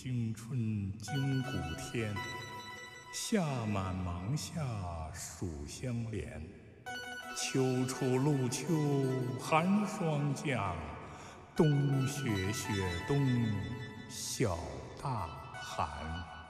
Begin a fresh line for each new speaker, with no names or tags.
青春经谷天，夏满芒夏暑相连。秋处露秋寒霜降，冬雪雪冬晓大寒。